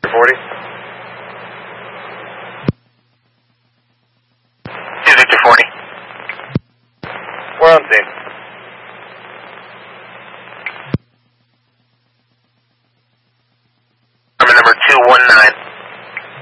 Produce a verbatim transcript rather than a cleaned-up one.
forty. two Victor forty. We're on scene. Number number two one nine.